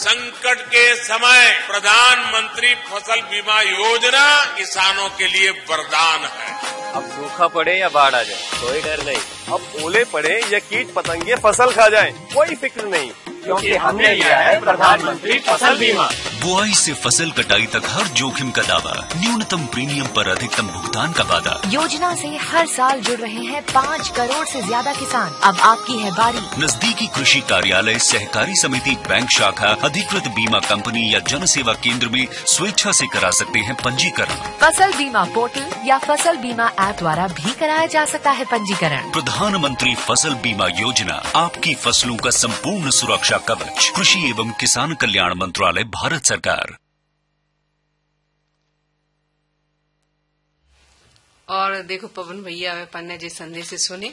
संकट के समय प्रधानमंत्री फसल बीमा योजना किसानों के लिए वरदान है। अब सूखा पड़े या बाढ़ आ जाए कोई डर नहीं, अब ओले पड़े या कीट पतंगे फसल खा जाए कोई फिक्र नहीं, क्योंकि हमने लिया है प्रधानमंत्री फसल बीमा। बुआई से फसल कटाई तक हर जोखिम का दावा, न्यूनतम प्रीमियम पर अधिकतम भुगतान का वादा। योजना से हर साल जुड़ रहे हैं 5 करोड़ से ज्यादा किसान। अब आपकी है बारी। नजदीकी कृषि कार्यालय, सहकारी समिति, बैंक शाखा, अधिकृत बीमा कंपनी या जन सेवा केंद्र में स्वेच्छा से करा सकते हैं पंजीकरण। फसल बीमा पोर्टल या फसल बीमा ऐप द्वारा भी कराया जा सकता है पंजीकरण। प्रधानमंत्री फसल बीमा योजना, आपकी फसलों का संपूर्ण सुरक्षा कवच। कृषि एवं किसान कल्याण मंत्रालय, भारत सरकार। और देखो पवन भैया पन्ने जी संदेश से सुने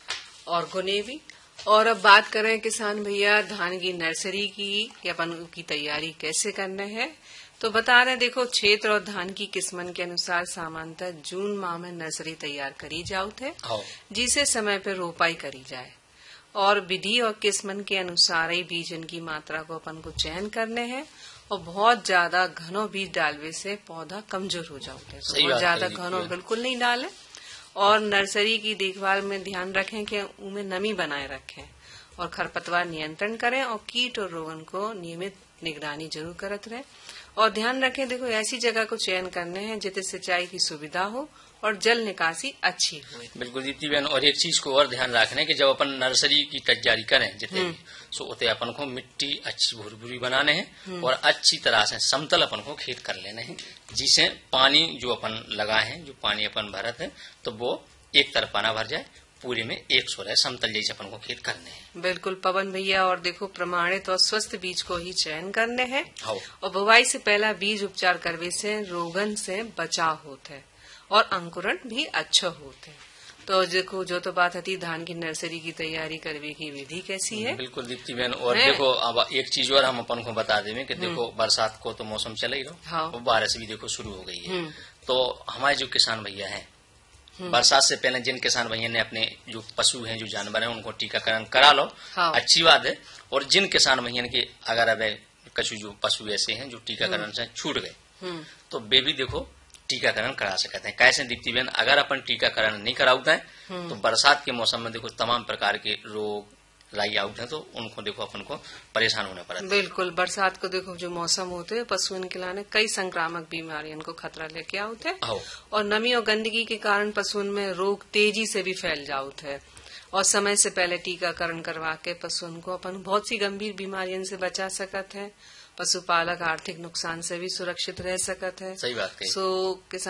और गुने भी। और अब बात करें किसान भैया धान की नर्सरी की कि अपन की तैयारी कैसे करना है। तो बता रहे देखो क्षेत्र और धान की किस्मन के अनुसार सामान्यतः जून माह में नर्सरी तैयार करी जाओ थे, जिसे समय पर रोपाई करी जाए और विधि और किस्मन के अनुसार ही बीजन की मात्रा को अपन को चयन करने हैं। और बहुत ज्यादा घनों बीज डालने से पौधा कमजोर हो जाते हैं, तो बहुत ज्यादा घनों बिल्कुल नहीं डालें। और नर्सरी की देखभाल में ध्यान रखें कि उनमें नमी बनाए रखें और खरपतवार नियंत्रण करें और कीट और रोगन को नियमित निगरानी जरूर करते रहें। और ध्यान रखें देखो ऐसी जगह को चयन करने हैं जिससे सिंचाई की सुविधा हो और जल निकासी अच्छी हो। बिल्कुल दीप्ति बहन, और एक चीज को और ध्यान रखना है कि जब अपन नर्सरी की तैयारी करें जितने भी सो उते अपन को मिट्टी अच्छी भुरभुरी बनाने हैं और अच्छी तरह से समतल अपन को खेत कर लेने हैं, जिससे पानी जो अपन लगाए हैं, जो पानी अपन भरत है तो वो एक तरफा ना भर जाए, पूरे में एक सो रहे समतल जैसे अपन को खेत करने हैं। बिल्कुल पवन भैया, और देखो प्रमाणित और स्वस्थ बीज को ही चयन करने हैं। और बुवाई से पहला बीज उपचार करने से रोगन से बचाव होता है और अंकुरण भी अच्छा होता है। तो देखो जो तो बात थी धान की नर्सरी की तैयारी करने की विधि कैसी है। बिल्कुल दीप्ति बहन, और देखो अब एक चीज और हम अपन को बता दें कि देखो बरसात को तो मौसम चला ही रहा और बारिश भी देखो शुरू हो गई है। तो हमारे जो किसान भैया हैं बरसात से पहले जिन किसान भैया ने अपने जो पशु हैं, जो जानवर हैं, उनको टीकाकरण करा लो, अच्छी बात है। और जिन किसान भैया के अगर अब कुछ जो पशु ऐसे हैं जो टीकाकरण से छूट गए तो वे भी देखो टीकाकरण करा सकते हैं। कैसे दीप्ति बहन, अगर अपन टीकाकरण नहीं कराते हैं तो बरसात के मौसम में देखो तमाम प्रकार के रोग लाई आउट है, तो उनको देखो अपन को परेशान होना पड़ता है। बिल्कुल बरसात को देखो जो मौसम होते हैं पशुओं के लाने कई संक्रामक बीमारियों को खतरा लेके आते हैं और नमी और गंदगी के कारण पशुओं में रोग तेजी से भी फैल जाते हैं। और समय से पहले टीकाकरण करवा के पशुओं को अपन बहुत सी गंभीर बीमारियों से बचा सकते हैं। पशुपालक आर्थिक नुकसान से भी सुरक्षित रह सकते हैं। सही बात है। सो